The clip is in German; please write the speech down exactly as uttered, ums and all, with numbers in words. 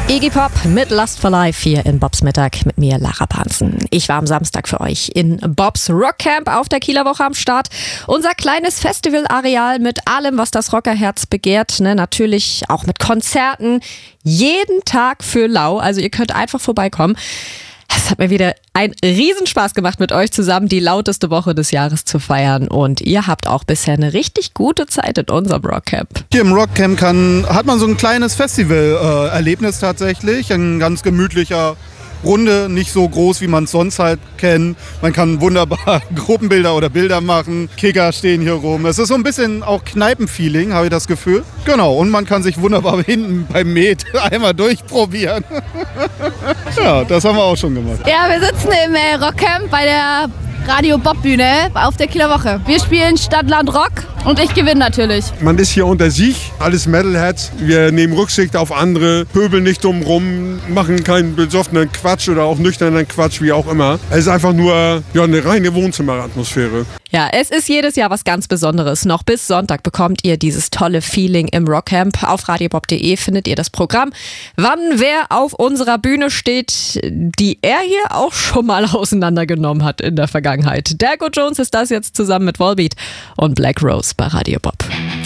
Iggy Pop mit Lust for Life hier in Bobs Mittag mit mir, Lara Panzen. Ich war am Samstag für euch in Bobs Rockcamp auf der Kieler Woche am Start. Unser kleines Festivalareal mit allem, was das Rockerherz begehrt. Ne? Natürlich auch mit Konzerten. Jeden Tag für lau. Also ihr könnt einfach vorbeikommen. Es hat mir wieder einen Riesenspaß gemacht, mit euch zusammen die lauteste Woche des Jahres zu feiern. Und ihr habt auch bisher eine richtig gute Zeit in unserem Rockcamp. Hier im Rockcamp kann, hat man so ein kleines Festival-Erlebnis tatsächlich. Ein ganz gemütlicher Runde, nicht so groß, wie man es sonst halt kennt. Man kann wunderbar Gruppenbilder oder Bilder machen. Kicker stehen hier rum. Es ist so ein bisschen auch Kneipenfeeling, habe ich das Gefühl. Genau, und man kann sich wunderbar hinten beim Met einmal durchprobieren. Ja, das haben wir auch schon gemacht. Ja, wir sitzen im äh, Rockcamp bei der Radio Bob Bühne auf der Kieler Woche. Wir spielen Stadt, Land, Rock und ich gewinne natürlich. Man ist hier unter sich, alles Metalheads. Wir nehmen Rücksicht auf andere, pöbeln nicht drumrum, machen keinen besoffenen Quatsch oder auch nüchternen Quatsch, wie auch immer. Es ist einfach nur ja, eine reine Wohnzimmeratmosphäre. Ja, es ist jedes Jahr was ganz Besonderes. Noch bis Sonntag bekommt ihr dieses tolle Feeling im Rockcamp. Auf radiobob punkt de findet ihr das Programm. Wann wer auf unserer Bühne steht, die er hier auch schon mal auseinandergenommen hat in der Vergangenheit. Dergo Jones ist das jetzt zusammen mit Volbeat und Black Rose bei Radio Bob.